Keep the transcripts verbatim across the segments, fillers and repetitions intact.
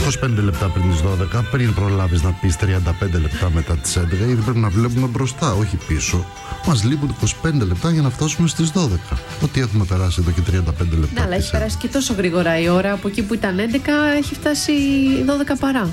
είκοσι πέντε λεπτά πριν τις δώδεκα, πριν προλάβεις να πεις τριάντα πέντε λεπτά μετά τις έντεκα, γιατί πρέπει να βλέπουμε μπροστά, όχι πίσω. Μας λείπουν είκοσι πέντε λεπτά για να φτάσουμε στις δώδεκα. Ότι έχουμε περάσει εδώ και τριάντα πέντε λεπτά. Ναι, αλλά έχει περάσει και τόσο γρήγορα η ώρα. Από εκεί που ήταν έντεκα έχει φτάσει δώδεκα παρά.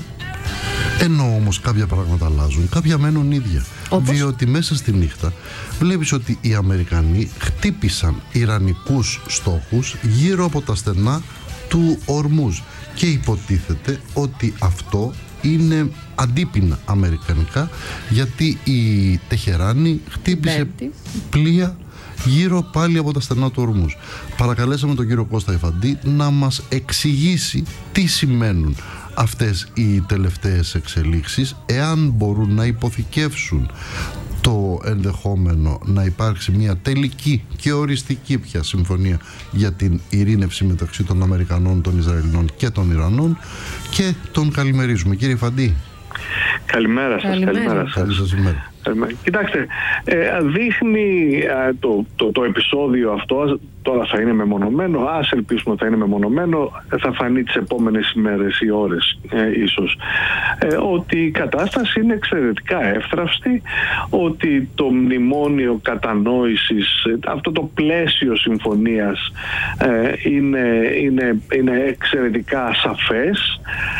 Ενώ όμως κάποια πράγματα αλλάζουν, κάποια μένουν ίδια. Όπως? Διότι μέσα στη νύχτα βλέπεις ότι οι Αμερικανοί χτύπησαν ιρανικούς στόχους γύρω από τα στενά του Ορμούζ και υποτίθεται ότι αυτό είναι αντίπεινα αμερικανικά, γιατί η Τεχεράνη χτύπησε Πέμπτη. πλοία γύρω πάλι από τα στενά του Ορμούζ. Παρακαλέσαμε τον κύριο Κώστα Ιφαντή να μας εξηγήσει τι σημαίνουν αυτές οι τελευταίες εξελίξεις, εάν μπορούν να υποθηκεύσουν το ενδεχόμενο να υπάρξει μια τελική και οριστική πια συμφωνία για την ειρήνευση μεταξύ των Αμερικανών, των Ισραηλινών και των Ιρανών, και τον καλημερίζουμε. Κύριε Φαντή. Καλημέρα σας. Καλημέρα. Καλημέρα σας. Καλή σας ημέρα. Κοιτάξτε, ε, δείχνει ε, το, το, το επεισόδιο αυτό, τώρα θα είναι μεμονωμένο, ας ελπίσουμε θα είναι μεμονωμένο, θα φανεί τις επόμενες ημέρες ή ώρες ε, ίσως, ε, ότι η κατάσταση είναι εξαιρετικά εύθραυστη, ότι το μνημόνιο κατανόησης, αυτό το πλαίσιο συμφωνίας ε, είναι, είναι, είναι εξαιρετικά σαφές.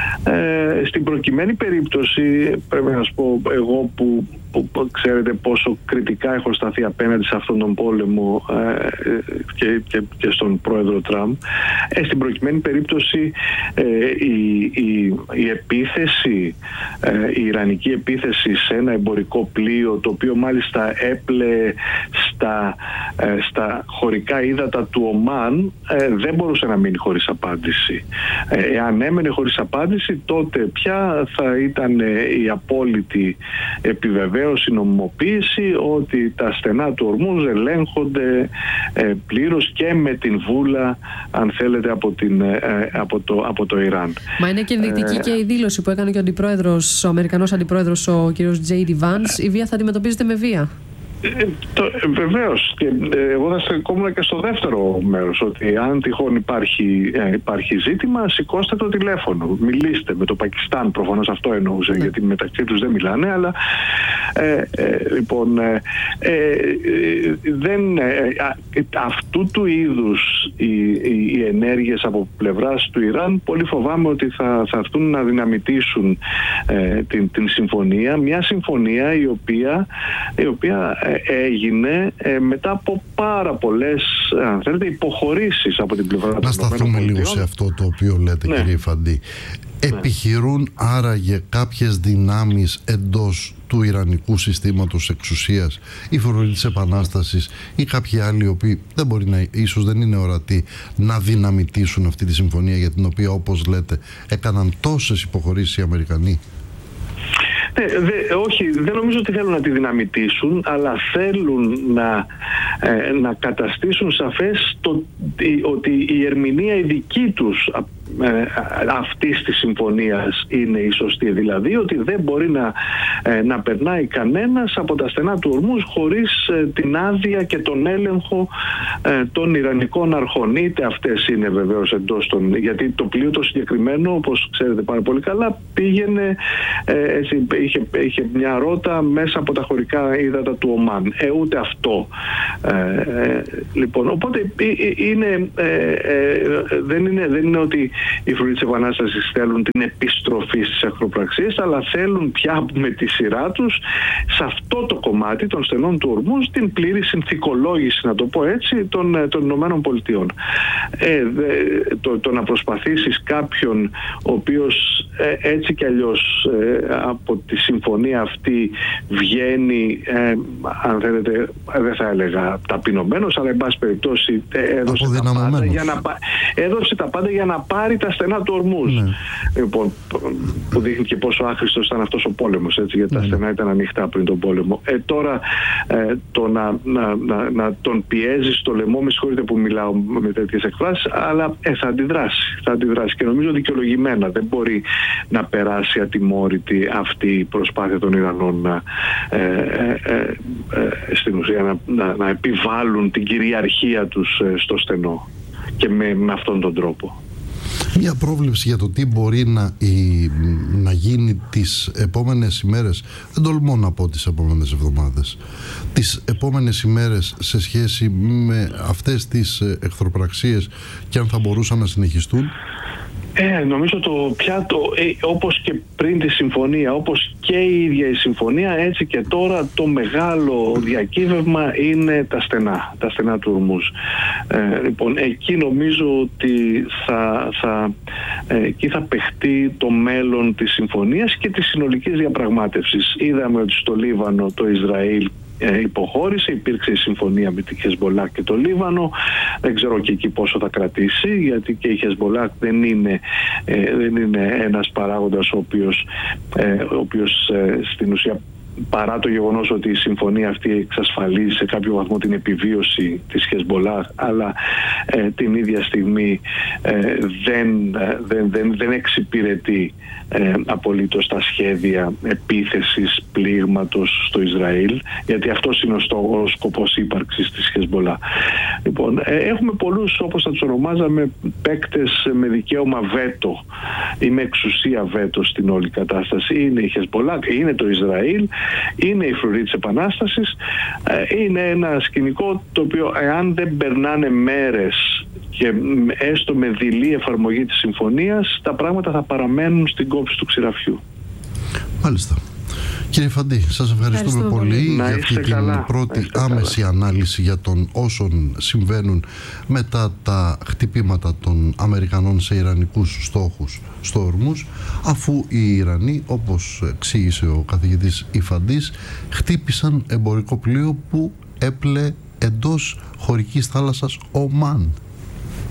Ε, στην προκειμένη περίπτωση, πρέπει να σας πω, εγώ που που ξέρετε πόσο κριτικά έχω σταθεί απέναντι σε αυτόν τον πόλεμο ε, και, και, και στον πρόεδρο Τραμπ, ε, στην προκειμένη περίπτωση ε, η, η, η επίθεση, ε, η ιρανική επίθεση σε ένα εμπορικό πλοίο, το οποίο μάλιστα έπλεε στα, ε, στα χωρικά ύδατα του Ομάν, ε, δεν μπορούσε να μείνει χωρίς απάντηση. Ε, εάν έμενε χωρίς απάντηση, τότε πια θα ήταν η απόλυτη επιβεβαίωση, η νομιμοποίηση ότι τα στενά του Ορμούζ ελέγχονται ε, πλήρως και με την βούλα, αν θέλετε, από, την, ε, από, το, από το Ιράν. Μα είναι και ενδεικτική ε, και η δήλωση που έκανε και ο αντιπρόεδρος, ο Αμερικανός αντιπρόεδρος, ο κ. τζέι ντι Vance. Η βία θα αντιμετωπίζεται με βία. Ε, το, βεβαίως, και ε, εγώ θα στεκόμουν και στο δεύτερο μέρος, ότι αν τυχόν υπάρχει, ε, υπάρχει ζήτημα, σηκώστε το τηλέφωνο, μιλήστε με το Πακιστάν, προφανώς αυτό εννοούσε, ναι. Γιατί μεταξύ τους δεν μιλάνε, αλλά ε, ε, λοιπόν ε, ε, δεν, ε, αυτού του είδους οι, οι, οι ενέργειες από πλευράς του Ιράν πολύ φοβάμαι ότι θα, θα έρθουν να δυναμητήσουν ε, την, την συμφωνία, μια συμφωνία η οποία, η οποία έγινε ε, μετά από πάρα πολλές, αν θέλετε, υποχωρήσεις από την πλευρά των ΗΠΑ. Να σταθούμε λίγο σε αυτό το οποίο λέτε, ναι. Κύριε Φαντή. Επιχειρούν άραγε κάποιες δυνάμεις εντός του ιρανικού συστήματος εξουσίας, η φορολογή της Επανάστασης ή κάποιοι άλλοι, οι οποίοι δεν μπορεί να, ίσως δεν είναι ορατοί, να δυναμητήσουν αυτή τη συμφωνία, για την οποία, όπως λέτε, έκαναν τόσες υποχωρήσεις οι Αμερικανοί? Ναι, δε, όχι, δεν νομίζω ότι θέλουν να τη δυναμητήσουν, αλλά θέλουν να, ε, να καταστήσουν σαφές το, ότι η ερμηνεία η δική τους ε, αυτής της συμφωνίας είναι η σωστή. Δηλαδή ότι δεν μπορεί να, ε, να περνάει κανένας από τα στενά του Ορμούζ χωρίς ε, την άδεια και τον έλεγχο ε, των ιρανικών αρχών. Είτε αυτές είναι βεβαίως εντός των... Γιατί το πλοίο το συγκεκριμένο, όπως ξέρετε πάρα πολύ καλά, πήγαινε... Ε, έτσι, Είχε, είχε μια ρότα μέσα από τα χωρικά ύδατα του Ομάν. Ε, ούτε αυτό. Ε, ε, λοιπόν, οπότε ε, είναι, ε, ε, δεν, είναι, δεν είναι ότι οι φρουροί της Επανάστασης θέλουν την επιστροφή στις εχθροπραξίες, αλλά θέλουν πια με τη σειρά τους σε αυτό το κομμάτι των στενών του Ορμούζ την πλήρη συνθηκολόγηση, να το πω έτσι, των, των Ηνωμένων Πολιτειών. Ε, δε, το, το να προσπαθήσεις κάποιον ο οποίος ε, έτσι κι αλλιώς ε, από τη συμφωνία αυτή βγαίνει, ε, αν θέλετε, δεν θα έλεγα ταπεινωμένος, αλλά εν πάση περιπτώσει έδωσε τα, πάντα για να, έδωσε τα πάντα για να πάρει τα στενά του Ορμούζ. Ναι. Λοιπόν, που δείχνει και πόσο άχρηστος ήταν αυτός ο πόλεμος, έτσι, γιατί ναι. τα στενά ήταν ανοιχτά πριν τον πόλεμο. Ε, τώρα ε, το να, να, να, να τον πιέζει στο λαιμό, με συγχωρείτε που μιλάω με τέτοιες εκφράσεις, αλλά ε, θα αντιδράσει. Θα αντιδράσει και νομίζω δικαιολογημένα. Δεν μπορεί να περάσει ατιμόρυτη αυτή η προσπάθεια των Ιρανών να, ε, ε, ε, ε, στην ουσία να, να, να επιβάλλουν την κυριαρχία τους ε, στο στενό και με, με αυτόν τον τρόπο. Μια πρόβλεψη για το τι μπορεί να, η, να γίνει τις επόμενες ημέρες, δεν τολμώ να πω τις επόμενες εβδομάδες, τις επόμενες ημέρες σε σχέση με αυτές τις εχθροπραξίες και αν θα μπορούσαν να συνεχιστούν? Ε, νομίζω το πια το, ε, όπως και πριν τη συμφωνία, όπως και η ίδια η συμφωνία, έτσι και τώρα το μεγάλο διακύβευμα είναι τα στενά, τα στενά του Ορμούζ. Ε, λοιπόν, εκεί νομίζω ότι θα, θα, ε, εκεί θα παιχτεί το μέλλον της συμφωνίας και της συνολικής διαπραγμάτευσης. Είδαμε ότι στο Λίβανο το Ισραήλ υποχώρησε, υπήρξε η συμφωνία με τη Χεσμπολάχ και το Λίβανο. Δεν ξέρω και εκεί πόσο θα κρατήσει, γιατί και η Χεσμπολάχ δεν είναι, ε, δεν είναι ένας παράγοντας ο οποίος, ε, ο οποίος ε, στην ουσία, παρά το γεγονός ότι η συμφωνία αυτή εξασφαλίζει σε κάποιο βαθμό την επιβίωση της Χεσμπολάχ, αλλά ε, την ίδια στιγμή ε, δεν, δεν, δεν, δεν εξυπηρετεί ε, απολύτως τα σχέδια επίθεσης πλήγματος στο Ισραήλ, γιατί αυτός είναι ο, στό, ο σκοπός ύπαρξης της Χεσμπολάχ. Λοιπόν, ε, έχουμε πολλούς, όπως θα τους ονομάζαμε, παίκτες με δικαίωμα βέτο ή με εξουσία βέτο στην όλη κατάσταση. Είναι η Χεσμπολάχ, είναι το Ισραήλ, είναι η φρουρή της Επανάστασης. Είναι ένα σκηνικό το οποίο, εάν δεν περνάνε μέρες και έστω με δειλή εφαρμογή της συμφωνίας, τα πράγματα θα παραμένουν στην κόψη του ξηραφιού. Μάλιστα. Κύριε Φαντή, σας ευχαριστούμε, ευχαριστούμε πολύ, πολύ για αυτή την καλά. πρώτη άμεση καλά. ανάλυση για τον όσων συμβαίνουν μετά τα χτυπήματα των Αμερικανών σε ιρανικούς στόχους στο Ορμούζ, αφού οι Ιρανοί, όπως εξήγησε ο καθηγητής Ιφαντής, χτύπησαν εμπορικό πλοίο που έπλε εντός χωρικής θάλασσας Ομάν.